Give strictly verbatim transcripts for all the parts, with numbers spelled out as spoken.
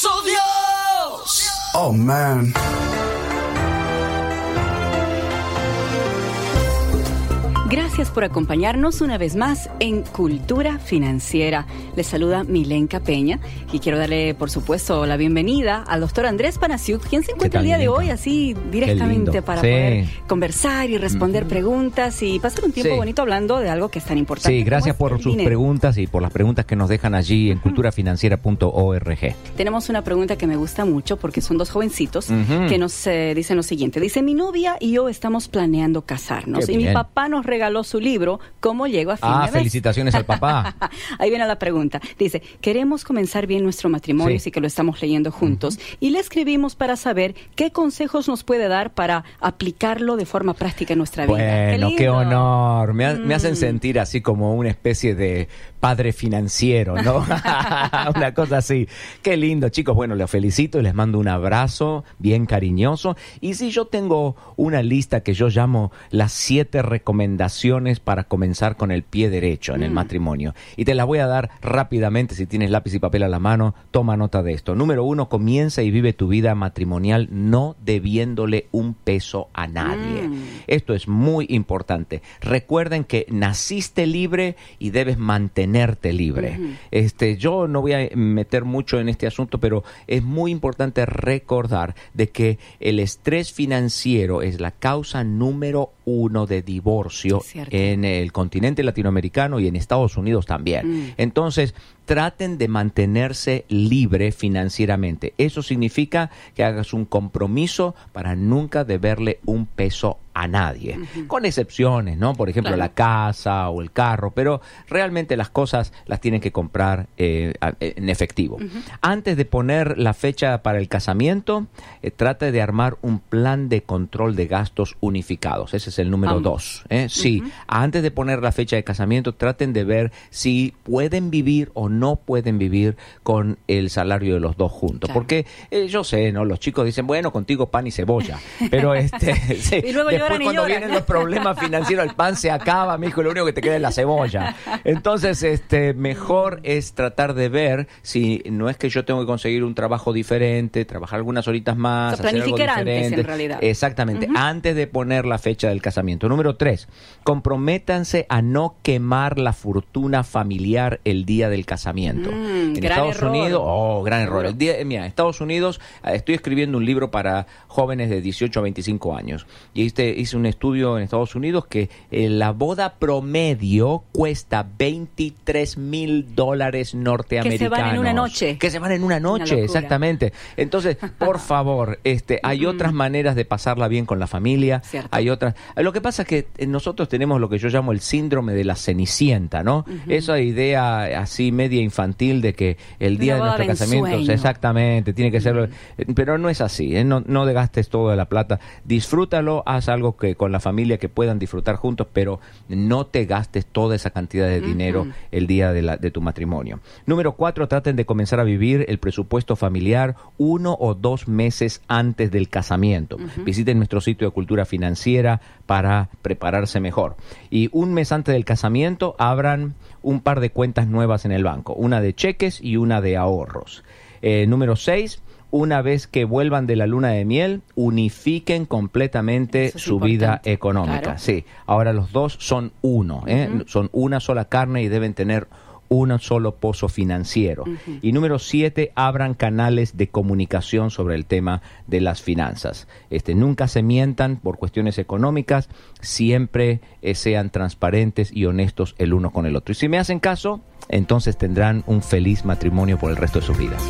¡Oh, Dios! Oh, man. Gracias por acompañarnos una vez más en Cultura Financiera. Les saluda Milenka Peña y quiero darle, por supuesto, la bienvenida al doctor Andrés Panasiuk, quien se encuentra el día Milenka? de hoy así directamente para sí. poder conversar y responder Mm-hmm. preguntas y pasar un tiempo Sí. bonito hablando de algo que es tan importante. Sí, gracias como es por el sus dinero. preguntas y por las preguntas que nos dejan allí en cultura financiera punto org. Tenemos una pregunta que me gusta mucho porque son dos jovencitos Ujú. que nos eh, dicen lo siguiente. Dice, mi novia y yo estamos planeando casarnos Qué y mi bien. papá nos regaló su libro, ¿Cómo llego a fin Ah, de mes? felicitaciones al papá. Ahí viene la pregunta. Dice, queremos comenzar bien nuestro matrimonio, Sí. así que lo estamos leyendo juntos. Uh-huh. Y le escribimos para saber qué consejos nos puede dar para aplicarlo de forma práctica en nuestra vida. Bueno, qué, qué lindo. honor. Me, ha- Mm. me hacen sentir así como una especie de padre financiero, ¿no? Una cosa así. Qué lindo, chicos. Bueno, los felicito y les mando un abrazo bien cariñoso. Y sí, yo tengo una lista que yo llamo las siete recomendaciones para comenzar con el pie derecho en el Mm. matrimonio. Y te las voy a dar rápidamente. Si tienes lápiz y papel a la mano, toma nota de esto. Número uno, comienza y vive tu vida matrimonial no debiéndole un peso a nadie. Mm. Esto es muy importante. Recuerden que naciste libre y debes mantenerte libre. Ujú. Este, yo no voy a meter mucho en este asunto, pero es muy importante recordar de que el estrés financiero es la causa número uno de divorcio Es cierto. en el continente latinoamericano y en Estados Unidos también. Mm. Entonces, traten de mantenerse libre financieramente. Eso significa que hagas un compromiso para nunca deberle un peso a nadie, Ujú. con excepciones, ¿no? Por ejemplo, Claro. la casa o el carro, pero realmente las cosas las tienen que comprar eh, a- en efectivo. Ujú. Antes de poner la fecha para el casamiento, eh, trate de armar un plan de control de gastos unificados. Ese es el número Ambos. dos. ¿eh? Sí, Ujú. antes de poner la fecha de casamiento, traten de ver si pueden vivir o no pueden vivir con el salario de los dos juntos. Claro. Porque eh, yo sé, ¿no? Los chicos dicen, bueno, contigo pan y cebolla. Pero este, sí, Y luego después lloran y cuando lloran. vienen los problemas financieros, el pan se acaba, mijo, y lo único que te queda es la cebolla. Entonces, este, mejor es tratar de ver si no es que yo tengo que conseguir un trabajo diferente, trabajar algunas horitas más, O sea, hacer algo planificar antes, diferente. en realidad. Exactamente, Ujú. antes de poner la fecha del casamiento. Número tres, comprométanse a no quemar la fortuna familiar el día del casamiento. Mm, en gran Estados error. Unidos, oh, gran error. Seguro. El día, eh, mira, en Estados Unidos eh, estoy escribiendo un libro para jóvenes de dieciocho a veinticinco años. Y este, hice un estudio en Estados Unidos que eh, la boda promedio cuesta veintitrés mil dólares norteamericanos. Que se van en una noche. Que se van en una noche, locura. exactamente. Entonces, por favor, este, hay otras maneras de pasarla bien con la familia. Cierto. Hay otras. Lo que pasa es que eh, nosotros tenemos lo que yo llamo el síndrome de la cenicienta, ¿no? Ujú. Esa idea así media infantil de que el día de Una boda nuestro de casamiento, ensueño. exactamente, tiene que ser, eh, pero no es así, ¿eh? no, no gastes toda la plata, disfrútalo, haz algo que con la familia que puedan disfrutar juntos, pero no te gastes toda esa cantidad de dinero Ujú. el día de, la, de tu matrimonio. Número cuatro, traten de comenzar a vivir el presupuesto familiar uno o dos meses antes del casamiento. Ujú. Visiten nuestro sitio de cultura financiera para prepararse mejor. Y un mes antes del casamiento, abran un par de cuentas nuevas en el banco, una de cheques y una de ahorros. Eh, número seis, una vez que vuelvan de la luna de miel, unifiquen completamente Eso es su vida importante, económica. claro. Sí, ahora los dos son uno, ¿eh? Ujú. Son una sola carne y deben tener un solo pozo financiero. Ujú. Y número siete, abran canales de comunicación sobre el tema de las finanzas. Este, nunca se mientan por cuestiones económicas, siempre eh, sean transparentes y honestos el uno con el otro. Y si me hacen caso, entonces tendrán un feliz matrimonio por el resto de sus vidas.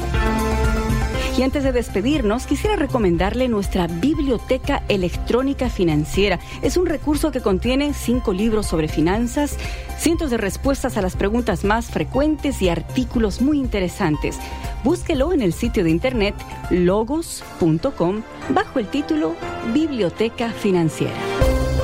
Y antes de despedirnos, quisiera recomendarle nuestra Biblioteca Electrónica Financiera. Es un recurso que contiene cinco libros sobre finanzas, cientos de respuestas a las preguntas más frecuentes y artículos muy interesantes. Búsquelo en el sitio de internet logos punto com bajo el título Biblioteca Financiera.